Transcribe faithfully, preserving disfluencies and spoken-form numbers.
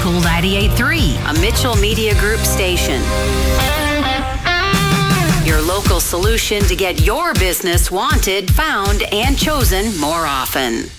Cool ninety-eight point three, a Mitchell Media Group station. Your local solution to get your business wanted, found, and chosen more often.